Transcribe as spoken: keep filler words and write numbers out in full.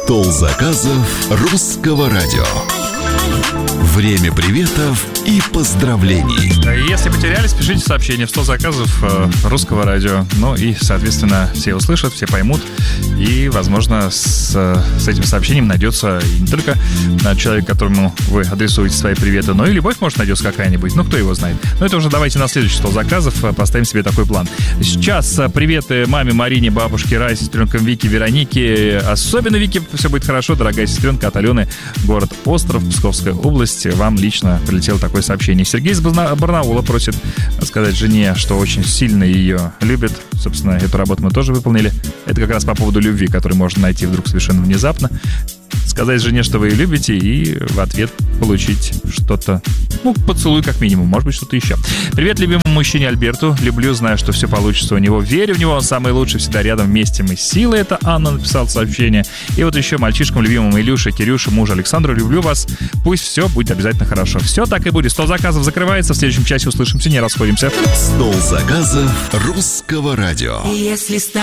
Стол заказов Русского радио. Время приветов и поздравлений. Если потерялись, пишите сообщение в стол заказов э, Русского радио. Ну и, соответственно, все услышат, все поймут. И, возможно, с, с этим сообщением найдется не только человек, которому вы адресуете свои приветы, но и любовь, может, найдется какая-нибудь. Ну, кто его знает. Но это уже давайте на следующий стол заказов поставим себе такой план. Сейчас приветы маме Марине, бабушке Рае, сестренкам Вике, Веронике. Особенно Вике все будет хорошо, дорогая сестренка от Алены, город Остров, Псковская область. Вам лично прилетело такое сообщение. Сергей из Барнаула просит сказать жене, что очень сильно ее любит. Собственно, эту работу мы тоже выполнили. Это как раз по поводу любви, которую можно найти вдруг совершенно внезапно. Сказать жене, что вы ее любите, и в ответ получить что-то, ну, поцелуй как минимум, может быть, что-то еще. Привет любимому мужчине Альберту. Люблю, знаю, что все получится у него. Верю в него, он самый лучший, всегда рядом, вместе мы силы. Это Анна написала сообщение. И вот еще мальчишкам любимым Илюше, Кирюше, мужу Александру. Люблю вас. Пусть все будет обязательно хорошо. Все так и будет. Стол заказов закрывается. В следующем часе услышимся, не расходимся. Стол заказов Русского радио. Если